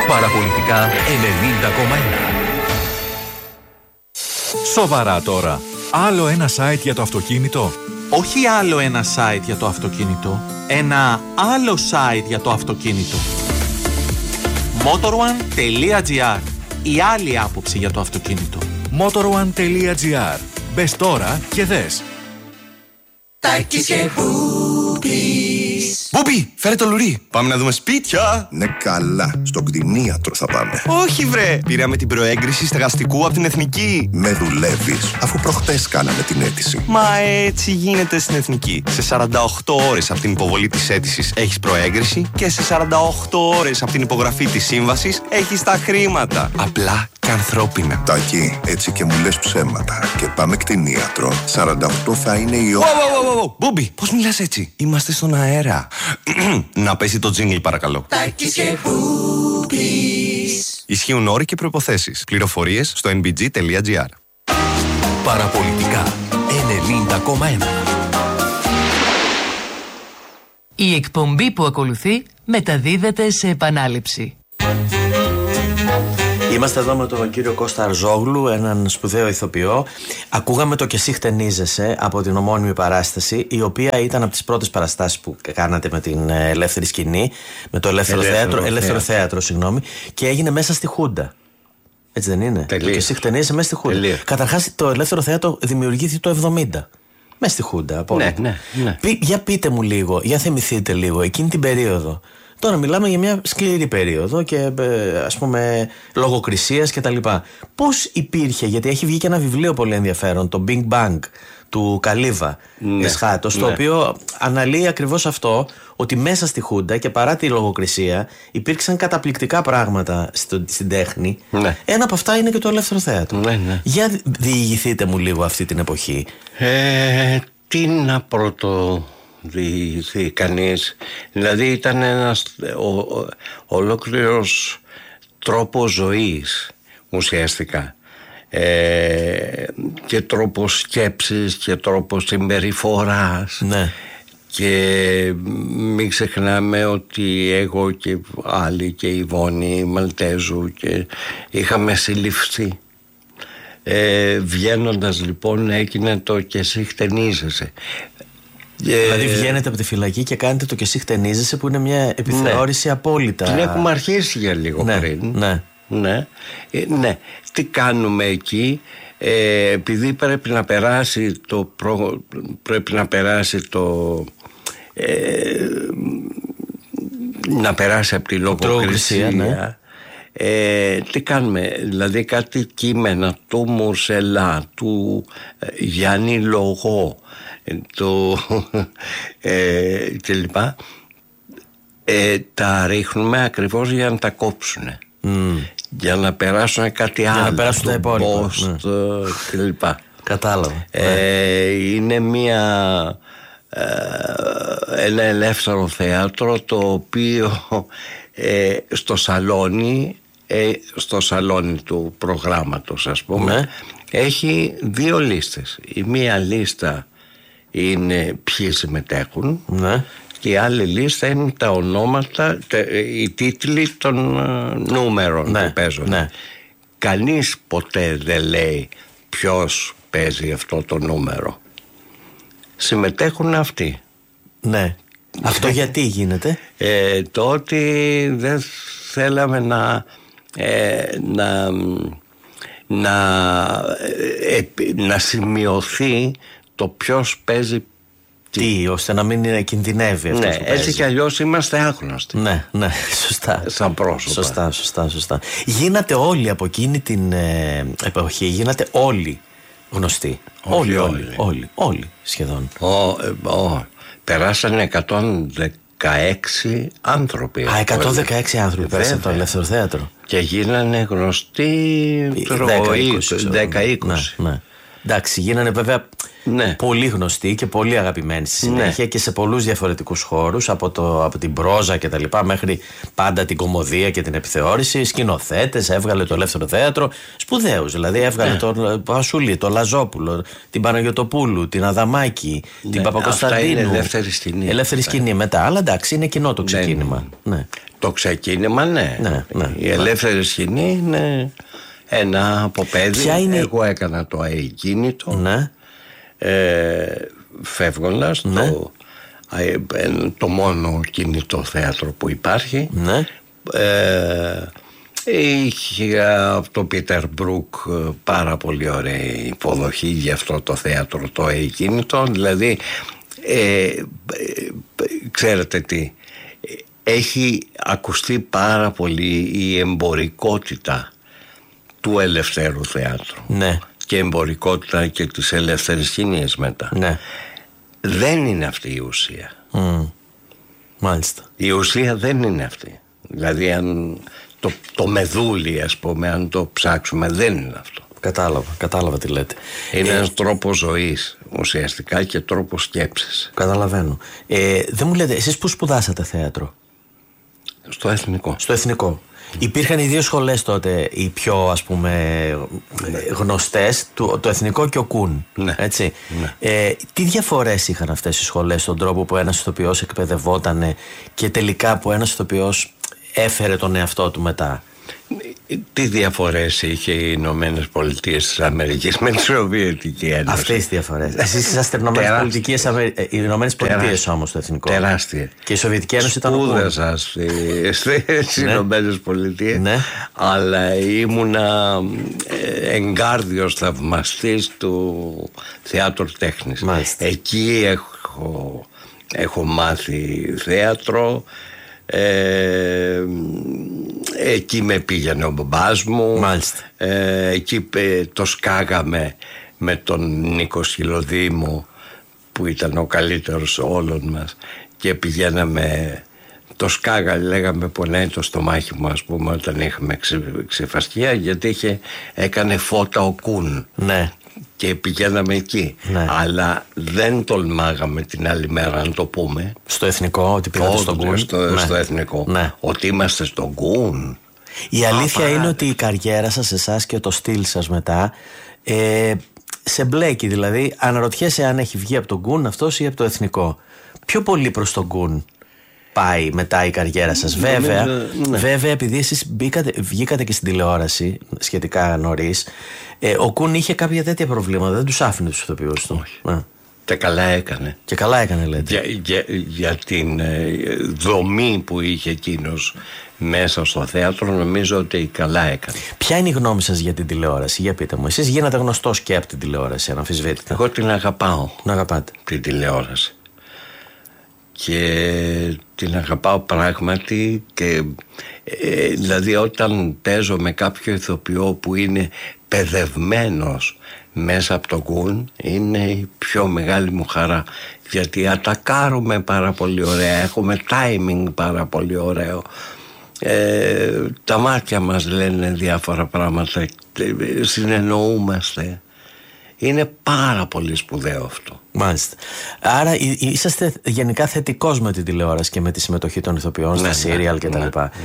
Παραπολιτικά 90,1. Σοβαρά τώρα. Άλλο ένα site για το αυτοκίνητο. Όχι άλλο ένα site για το αυτοκίνητο. Ένα άλλο site για το αυτοκίνητο. Motor1.gr. Η άλλη άποψη για το αυτοκίνητο. Motor1.gr. Μπες τώρα και δες. Τάκης και Μπούπης. Μπούπη, φέρε το λουρί. Πάμε να δούμε σπίτια. Ναι, καλά. Στο κτηνίατρο θα πάμε. Όχι, βρε. Πήραμε την προέγκριση στεγαστικού από την Εθνική. Με δουλεύεις, αφού προχτές κάναμε την αίτηση. Μα έτσι γίνεται στην Εθνική. Σε 48 ώρες από την υποβολή της αίτησης έχεις προέγκριση και σε 48 ώρες από την υπογραφή της σύμβασης έχεις τα χρήματα. Απλά και ανθρώπινα. Τάκη, έτσι και μου λες ψέματα. Και πάμε κτηνίατρο. 48 θα είναι η ώρα. Μπούπη, πώς μιλάς έτσι? Είμαστε στον αέρα. Να πέσει το τζίνγκλ, παρακαλώ. Τάκης και Μπούπης. Ισχύουν όροι και προϋποθέσεις. Πληροφορίες στο nbg.gr. Παραπολιτικά 90,1. Η εκπομπή που ακολουθεί μεταδίδεται σε επανάληψη. Είμαστε εδώ με τον κύριο Κώστα Αρζόγλου, έναν σπουδαίο ηθοποιό. Ακούγαμε το «Και εσύ χτενίζεσαι» από την ομώνυμη παράσταση, η οποία ήταν από τις πρώτες παραστάσεις που κάνατε με την ελεύθερη σκηνή, με το ελεύθερο θέατρο, και έγινε μέσα στη Χούντα. Έτσι δεν είναι? Τελείως. Το «Και εσύ χτενίζεσαι» μέσα στη Χούντα. Καταρχάς το ελεύθερο θέατρο δημιουργήθηκε το 70. Μέσα στη Χούντα. Ναι. Για πείτε μου λίγο, για θυμηθείτε λίγο εκείνη την περίοδο. Τώρα μιλάμε για μια σκληρή περίοδο και ας πούμε λογοκρισίας και τα λοιπά. Πώς υπήρχε, γιατί έχει βγει και ένα βιβλίο πολύ ενδιαφέρον, το Big Bang του Καλίβα Εσχάτος, το οποίο αναλύει ακριβώς αυτό, ότι μέσα στη Χούντα και παρά τη λογοκρισία υπήρξαν καταπληκτικά πράγματα στην τέχνη. Ένα από αυτά είναι και το ελεύθερο θέατρο. Για διηγηθείτε μου λίγο αυτή την εποχή. Τι να διηγηθεί κανείς? Δηλαδή ήταν ένας ολόκληρος τρόπος ζωής ουσιαστικά, και τρόπος σκέψης και τρόπος συμπεριφοράς. Και μην ξεχνάμε ότι εγώ και άλλοι και η Βόνη Μαλτέζου και είχαμε συλληφθεί. Βγαίνοντας λοιπόν έγινε το «Και εσύ χτενίζεσαι». Δηλαδή βγαίνετε από τη φυλακή και κάνετε το «Και εσύ χτενίζεσαι», που είναι μια επιθεώρηση απόλυτα. Την έχουμε αρχίσει για λίγο πριν. Ναι. Τι κάνουμε εκεί? Επειδή πρέπει να περάσει να περάσει από τη λογοκρισία. Τι κάνουμε? Δηλαδή κάτι κείμενα του Μουρσελά, του Γιάννη Λογό, κλπ. Τα ρίχνουμε ακριβώς για να τα κόψουν, για να περάσουν κάτι άλλο, για να περάσουν τα υπόλοιπα, κλπ. Κατάλαβα. Είναι ένα ελεύθερο θέατρο, το οποίο στο σαλόνι του προγράμματος, ας πούμε, έχει δύο λίστες. Η μία λίστα είναι ποιοι συμμετέχουν, και η άλλη λίστα είναι τα ονόματα, οι τίτλοι των νούμερων που παίζουν. Κανείς ποτέ δεν λέει ποιος παίζει αυτό το νούμερο. Συμμετέχουν αυτοί. Αυτό γιατί γίνεται? Το ότι δεν θέλαμε να σημειωθεί το ποιος παίζει ώστε να μην κινδυνεύει αυτός που παίζει. Έτσι κι αλλιώς είμαστε άγνωστοι. Σωστά. Σαν πρόσωπα. Σωστά. Γίνατε όλοι από εκείνη την εποχή, γίνατε όλοι γνωστοί. Όλοι σχεδόν. Περάσανε 116 άνθρωποι. 116 άνθρωποι πέρασαν το ελεύθερο θέατρο. Και γίνανε γνωστοί 10-20. Εντάξει, γίνανε βέβαια πολύ γνωστοί και πολύ αγαπημένοι στη συνέχεια και σε πολλούς διαφορετικούς χώρους, από την πρόζα και τα λοιπά μέχρι πάντα την κωμωδία και την επιθεώρηση. Σκηνοθέτες, έβγαλε το Ελεύθερο Θέατρο, σπουδαίους δηλαδή. Έβγαλε τον Πασούλη, τον Λαζόπουλο, την Παναγιωτοπούλου, την Αδαμάκη, την Παπακοσταντίνου. Αυτά είναι ελεύθερη σκηνή. Ελεύθερη σκηνή μετά. Αλλά εντάξει, είναι κοινό το ξεκίνημα. Το ξεκίνημα, η ελεύθερη σκηνή είναι ένα από παιδί. Εγώ έκανα το αεκίνητο φεύγοντας το μόνο κινητό θέατρο που υπάρχει. Είχε από τον Πίτερ Μπρουκ πάρα πολύ ωραία υποδοχή για αυτό το θέατρο το αεκίνητο. Δηλαδή ξέρετε τι, έχει ακουστεί πάρα πολύ η εμπορικότητα του ελευθέρου θέατρου και εμπορικότητα και της ελεύθερης σκηνής μετά. Δεν είναι αυτή η ουσία. Μάλιστα. Η ουσία δεν είναι αυτή. Δηλαδή αν το μεδούλι, ας πούμε, αν το ψάξουμε, δεν είναι αυτό. Κατάλαβα τι λέτε. Είναι ένας τρόπος ζωής ουσιαστικά και τρόπος σκέψης. Καταλαβαίνω. Δεν μου λέτε, εσείς που σπουδάσατε θέατρο? Στο Εθνικό. Στο Εθνικό. Υπήρχαν οι δύο σχολές τότε, οι πιο ας πούμε γνωστές, το Εθνικό και ο Κουν. Έτσι. Τι διαφορές είχαν αυτές οι σχολές στον τρόπο που ένας ηθοποιός εκπαιδευόταν και τελικά που ένας ηθοποιός έφερε τον εαυτό του μετά? Τι διαφορές είχε οι Ηνωμένες Πολιτείες της Αμερικής με τη Σοβιετική Ένωση? Αυτές τις διαφορές. Εσείς είσαστε οι Ηνωμένες Πολιτείες όμως το Εθνικό. Τεράστια. Και η Σοβιετική Ένωση ήταν ο Κουν. Σπούδασα στις Ηνωμένες Πολιτείες, αλλά ήμουνα εγκάρδιος θαυμαστής του θεάτρου τέχνης. Εκεί έχω μάθει θέατρο. Εκεί με πήγαινε ο μπαμπάς μου. Εκεί το σκάγαμε με τον Νίκο Σκυλοδήμο που ήταν ο καλύτερος όλων μας και πηγαίναμε, το σκάγα, λέγαμε, πονάει το στομάχι μου, ας πούμε, όταν είχαμε ξεφασκία, γιατί έκανε φώτα ο Κουν. Και πηγαίναμε εκεί. Αλλά δεν τολμάγαμε την άλλη μέρα να το πούμε. Στο Εθνικό, ότι πήγατε στον Κουν. Στο Εθνικό. Ότι είμαστε στον Κουν. Η αλήθεια είναι ότι η καριέρα σας, εσάς και το στυλ σας μετά, σε μπλέκει. Δηλαδή, αναρωτιέσαι αν έχει βγει από τον Κουν αυτός ή από το Εθνικό. Πιο πολύ προς τον Κουν πάει μετά η καριέρα σας. Βέβαια, επειδή εσείς βγήκατε και στην τηλεόραση σχετικά νωρίς, ο Κουν είχε κάποια τέτοια προβλήματα, δεν τους άφηνε τους ηθοποιούς του. Και καλά έκανε. Και καλά έκανε, λέτε. Για την δομή που είχε εκείνος μέσα στο θέατρο, νομίζω ότι καλά έκανε. Ποια είναι η γνώμη σας για την τηλεόραση? Για πείτε μου. Εσείς γίνατε γνωστός και από την τηλεόραση, αναμφισβήτητα. Εγώ την αγαπάω. Να αγαπάτε την τηλεόραση. Και την αγαπάω πράγματι και δηλαδή όταν παίζω με κάποιο ηθοποιό που είναι παιδευμένος μέσα από το Κουν, είναι η πιο μεγάλη μου χαρά, γιατί ατακάρουμε πάρα πολύ ωραία, έχουμε timing πάρα πολύ ωραίο, τα μάτια μας λένε διάφορα πράγματα, συνεννοούμαστε. Είναι πάρα πολύ σπουδαίο αυτό. Μάλιστα. Άρα είσαστε γενικά θετικός με την τηλεόραση και με τη συμμετοχή των ηθοποιών στα σύριαλ κτλ.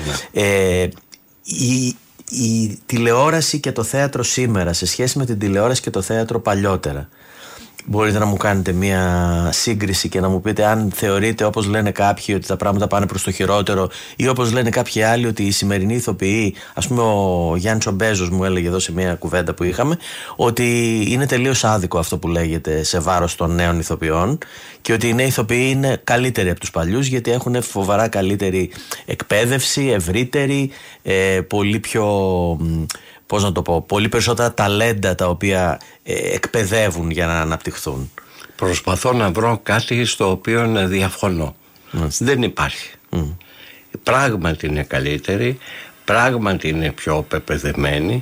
Η τηλεόραση και το θέατρο σήμερα σε σχέση με την τηλεόραση και το θέατρο παλιότερα, μπορείτε να μου κάνετε μια σύγκριση και να μου πείτε αν θεωρείτε, όπως λένε κάποιοι, ότι τα πράγματα πάνε προς το χειρότερο, ή όπως λένε κάποιοι άλλοι ότι οι σημερινοί ηθοποιοί, ας πούμε ο Γιάννης ο Μπέζος μου έλεγε εδώ σε μια κουβέντα που είχαμε, ότι είναι τελείως άδικο αυτό που λέγεται σε βάρος των νέων ηθοποιών και ότι οι νέοι ηθοποιοί είναι καλύτεροι από τους παλιούς γιατί έχουν φοβερά καλύτερη εκπαίδευση, ευρύτερη, πολύ πιο... πώς να το πω, πολύ περισσότερα ταλέντα τα οποία εκπαιδεύουν για να αναπτυχθούν. Προσπαθώ να βρω κάτι στο οποίο να διαφωνώ. Δεν υπάρχει. Πράγματι είναι καλύτερη, πράγματι είναι πιο πεπαιδεμένη.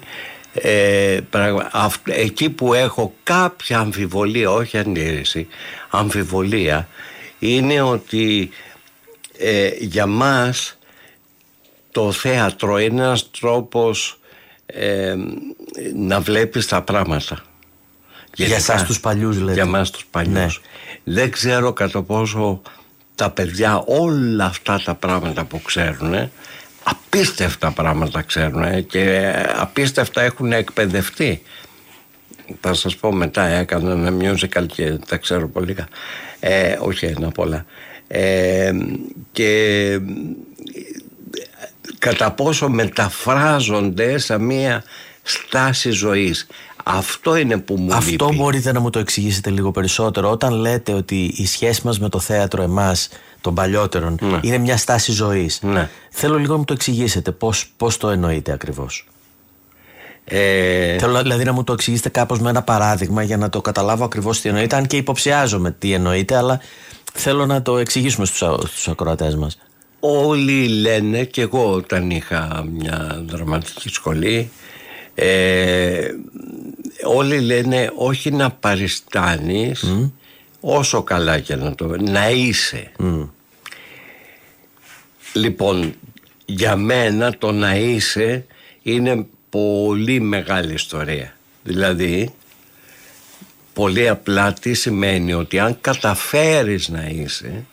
Εκεί που έχω κάποια αμφιβολία, όχι αντίρρηση, αμφιβολία, είναι ότι για μας το θέατρο είναι ένας τρόπος να βλέπεις τα πράγματα. Για εσάς τους παλιούς λέτε. Για εμάς τους παλιούς. Ναι. Δεν ξέρω κατά πόσο τα παιδιά όλα αυτά τα πράγματα που ξέρουν, απίστευτα πράγματα ξέρουν και απίστευτα έχουν εκπαιδευτεί. Θα σας πω μετά, έκανα ένα musical και τα ξέρω πολύ. Όχι ένα, πολλά. Και κατά πόσο μεταφράζονται σε μία στάση ζωής. Αυτό είναι που μου λείπει. Αυτό μπορείτε να μου το εξηγήσετε λίγο περισσότερο? Όταν λέτε ότι η σχέση μας με το θέατρο, εμάς των παλιότερων, είναι μια στάση ζωής, θέλω λίγο να μου το εξηγήσετε. Πώς το εννοείτε ακριβώς? Θέλω δηλαδή να μου το εξηγήσετε κάπως με ένα παράδειγμα για να το καταλάβω ακριβώς τι εννοείτε, αν και υποψιάζομαι τι εννοείτε, αλλά θέλω να το εξηγήσουμε στους ακροατές μας. Όλοι λένε, και εγώ όταν είχα μια δραματική σχολή, όλοι λένε όχι να παριστάνεις, όσο καλά και να είσαι. Λοιπόν, για μένα το να είσαι είναι πολύ μεγάλη ιστορία. Δηλαδή, πολύ απλά τι σημαίνει? Ότι αν καταφέρεις να είσαι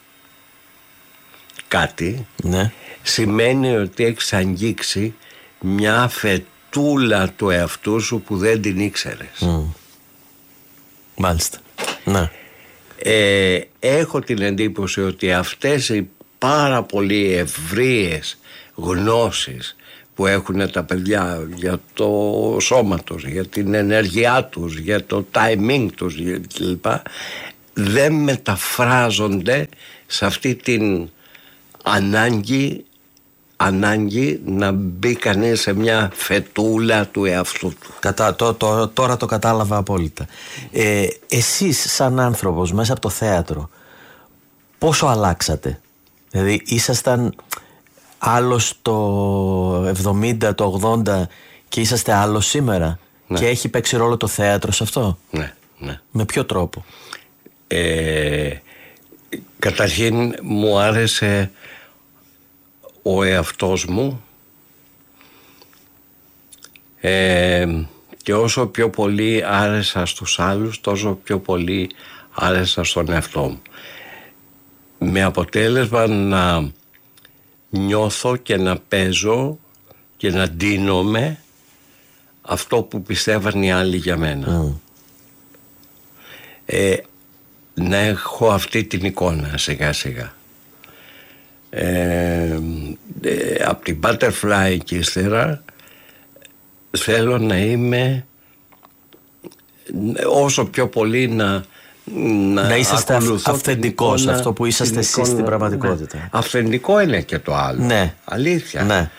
κάτι, σημαίνει ότι έχεις αγγίξει μια φετούλα του εαυτού σου που δεν την ήξερες. Μάλιστα. Ναι. Έχω την εντύπωση ότι αυτές οι πάρα πολύ ευρείες γνώσεις που έχουν τα παιδιά για το σώμα τους, για την ενέργειά τους, για το timing τους κλπ, δεν μεταφράζονται σε αυτή την ανάγκη να μπει κανείς σε μια φετούλα του εαυτού του. Τώρα το κατάλαβα απόλυτα. Εσείς σαν άνθρωπος μέσα από το θέατρο πόσο αλλάξατε? Δηλαδή ήσασταν άλλος το 70, το 80 και είσαστε άλλος σήμερα? Και έχει παίξει ρόλο το θέατρο σε αυτό? Ναι. Με ποιο τρόπο? Καταρχήν μου άρεσε ο εαυτός μου, και όσο πιο πολύ άρεσα στους άλλους, τόσο πιο πολύ άρεσα στον εαυτό μου, με αποτέλεσμα να νιώθω και να παίζω και να ντύνομαι αυτό που πιστεύαν οι άλλοι για μένα. Να έχω αυτή την εικόνα σιγά σιγά. Από την Butterfly και ύστερα θέλω να είμαι όσο πιο πολύ να είσαστε αυθεντικός, αυτό που είσαστε εσείς στην πραγματικότητα. Ναι. Αυθεντικό είναι και το άλλο. Ναι. Αλήθεια. Ναι.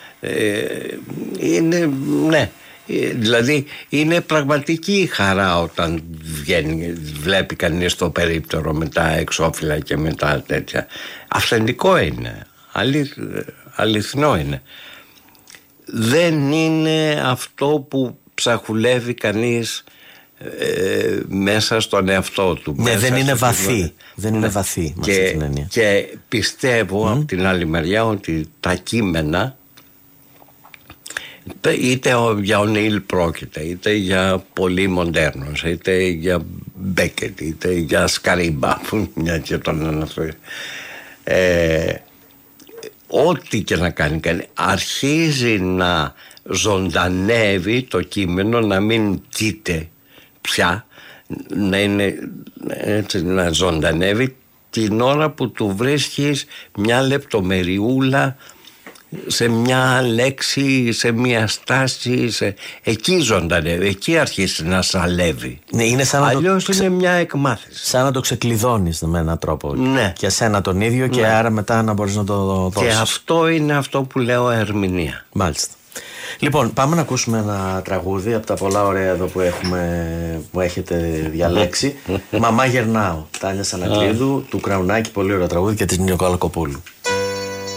Ναι. Δηλαδή είναι πραγματική η χαρά όταν βλέπει κανείς το περίπτερο με τα εξώφυλλα και με τα τέτοια. Αυθεντικό είναι. Αληθινό είναι. Δεν είναι αυτό που ψαχουλεύει κανείς μέσα στον εαυτό του. Ναι, δεν είναι βαθύ. Δεν είναι βαθύ. Και πιστεύω από την άλλη μεριά ότι τα κείμενα, είτε για ο Νίλ πρόκειται, είτε για πολύ μοντέρνος, είτε για Μπέκετ, είτε για Σκαρίμπα, που μια και τον αναφέρει, ό,τι και να κάνει, αρχίζει να ζωντανεύει το κείμενο, να μην κοίται πια, να είναι έτσι, να ζωντανεύει την ώρα που του βρίσκεις μια λεπτομεριούλα σε μια λέξη, σε μια στάση, εκεί ζωντανεύει, εκεί αρχίσει να σαλεύει. Ναι, είναι σαν αλλιώς είναι μια εκμάθηση. Σαν να το ξεκλειδώνεις με έναν τρόπο. Ναι. Και εσένα τον ίδιο, και άρα μετά να μπορείς να το δώσεις. Και αυτό είναι αυτό που λέω ερμηνεία. Μάλιστα. Λοιπόν, πάμε να ακούσουμε ένα τραγούδι από τα πολλά ωραία εδώ που έχετε διαλέξει. Μαμά γερνάω, Τάνια Σανακλείδου, του Κραουνάκη, πολύ ωραίο τραγούδι, και της Νικολακοπούλου.